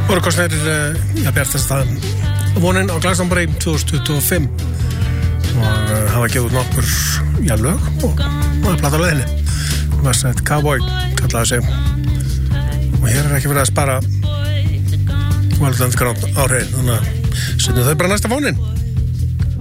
voru kostnir bjartast að vonin á Glastonbury 2025 og hafa gefið nokkur lög og plata á leiðinni Westside Cowboy kallaði sig og hér ekki verið að spara World Underground áhrifin þannig að setjum þau bara næsta vonin